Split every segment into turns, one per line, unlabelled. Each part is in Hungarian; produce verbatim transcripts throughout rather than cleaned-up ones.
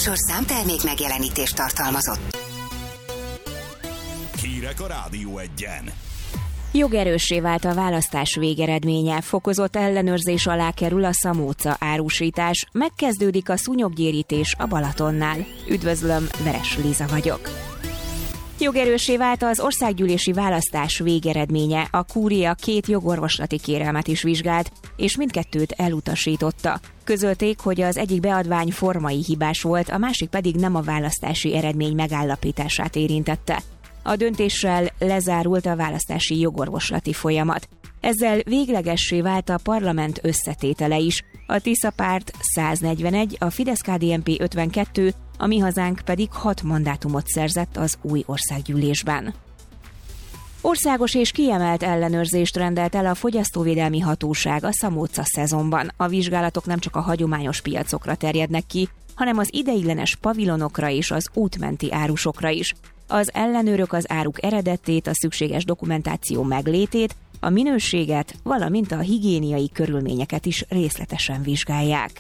műsor számtermék megjelenítést tartalmazott.
Hírek a Rádió Egyen.
Jogerőssé vált a választás végeredménye, fokozott ellenőrzés alá kerül a szamóca árusítás, megkezdődik a szúnyoggyérítés a Balatonnál. Üdvözlöm, Veres Liza vagyok. Jogerőssé vált az országgyűlési választás végeredménye, a kúria két jogorvoslati kérelmet is vizsgált, és mindkettőt elutasította. Közölték, hogy az egyik beadvány formai hibás volt, a másik pedig nem a választási eredmény megállapítását érintette. A döntéssel lezárult a választási jogorvoslati folyamat. Ezzel véglegessé vált a parlament összetétele is. A Tisza párt száznegyvenegy, a Fidesz-ká dé en pé ötvenkettő, a Mi Hazánk pedig hat mandátumot szerzett az új országgyűlésben. Országos és kiemelt ellenőrzést rendelt el a Fogyasztóvédelmi Hatóság a szamóca szezonban. A vizsgálatok nem csak a hagyományos piacokra terjednek ki, hanem az ideiglenes pavilonokra és az útmenti árusokra is. Az ellenőrök az áruk eredetét, a szükséges dokumentáció meglétét, a minőséget, valamint a higiéniai körülményeket is részletesen vizsgálják.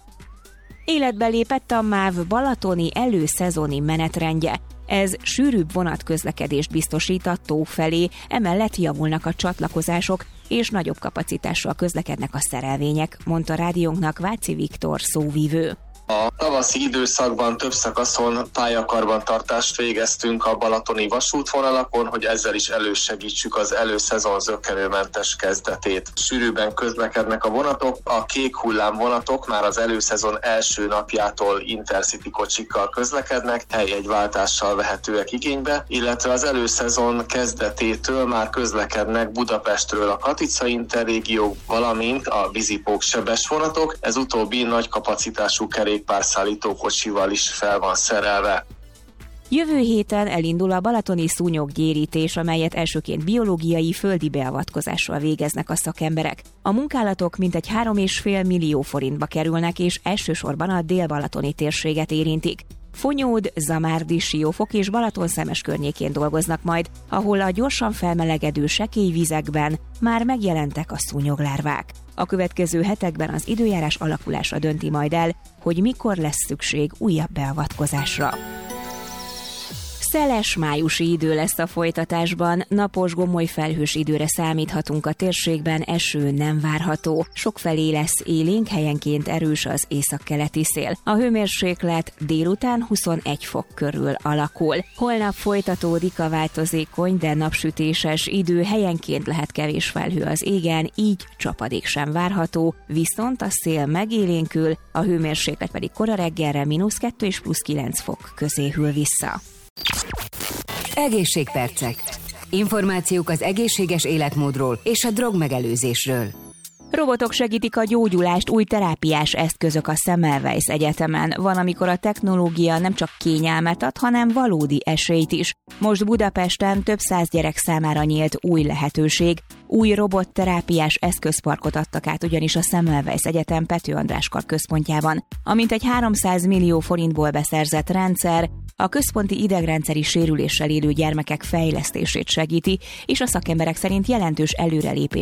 Életbe lépett a MÁV balatoni előszezoni menetrendje. Ez sűrűbb vonatközlekedést biztosít a tó felé, emellett javulnak a csatlakozások, és nagyobb kapacitással közlekednek a szerelvények, mondta rádiónknak Váci Viktor szóvivő.
A tavaszi időszakban több szakaszon pályakarbantartást végeztünk a balatoni vasútvonalakon, hogy ezzel is elősegítsük az előszezon zökkenőmentes kezdetét. Sűrűbben közlekednek a vonatok, a kék hullám vonatok már az előszezon első napjától Intercity kocsikkal közlekednek, helyjegyváltással vehetőek igénybe, illetve az előszezon kezdetétől már közlekednek Budapestről a Katica Interrégió, valamint a vízipók sebes vonatok, ez utóbbi nagy kapacitású kerék párszállító kocsival is fel van szerelve.
Jövő héten elindul a balatoni szúnyoggyérítés, amelyet elsőként biológiai földi beavatkozással végeznek a szakemberek. A munkálatok mintegy három és fél millió forintba kerülnek, és elsősorban a dél-balatoni térséget érintik. Fonyód, Zamárdi, Siófok és Balaton-Szemes környékén dolgoznak majd, ahol a gyorsan felmelegedő sekély vizekben már megjelentek a szúnyoglárvák. A következő hetekben az időjárás alakulása dönti majd el, hogy mikor lesz szükség újabb beavatkozásra. Szeles májusi idő lesz a folytatásban, napos, gomoly felhős időre számíthatunk a térségben, eső nem várható. Sokfelé lesz élénk, helyenként erős az északkeleti szél. A hőmérséklet délután huszonegy fok körül alakul. Holnap folytatódik a változékony, de napsütéses idő, helyenként lehet kevés felhő az égen, így csapadék sem várható, viszont a szél megélénkül, a hőmérséklet pedig kora reggelre mínusz kettő és plusz kilenc fok közé hűl vissza.
Egészségpercek. Információk az egészséges életmódról és a drogmegelőzésről.
Robotok segítik a gyógyulást, új terápiás eszközök a Semmelweis Egyetemen. Van, amikor a technológia nem csak kényelmet ad, hanem valódi esélyt is. Most Budapesten több száz gyerek számára nyílt új lehetőség. Új robotterápiás eszközparkot adtak át ugyanis a Semmelweis Egyetem Pető András Kar központjában. Amint egy háromszáz millió forintból beszerzett rendszer a központi idegrendszeri sérüléssel élő gyermekek fejlesztését segíti, és a szakemberek szerint jelentős előrelépés